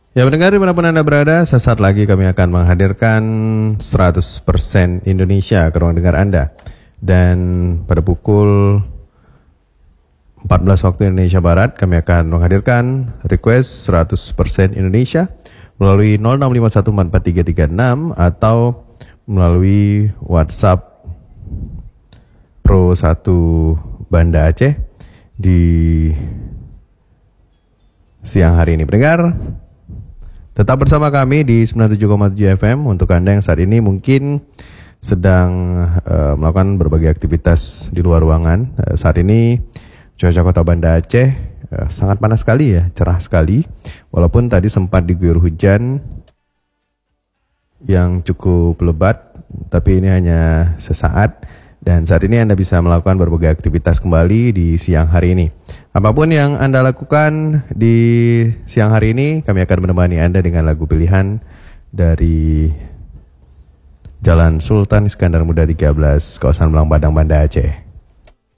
Ya pendengar dimanapun Anda berada, sesaat lagi kami akan menghadirkan 100% Indonesia ke ruang dengar Anda. Dan pada pukul 14 waktu Indonesia Barat, kami akan menghadirkan request 100% Indonesia melalui 0651443336 atau melalui WhatsApp Pro 1 Banda Aceh di siang hari ini. Pendengar, tetap bersama kami di 97,7 FM untuk Anda yang saat ini mungkin sedang melakukan berbagai aktivitas di luar ruangan. Saat ini cuaca kota Banda Aceh sangat panas sekali ya, cerah sekali. Walaupun tadi sempat diguyur hujan yang cukup lebat, tapi ini hanya sesaat. Dan saat ini Anda bisa melakukan berbagai aktivitas kembali di siang hari ini. Apapun yang Anda lakukan di siang hari ini, kami akan menemani Anda dengan lagu pilihan dari Jalan Sultan Iskandar Muda 13, kawasan Belang Badang, Banda Aceh.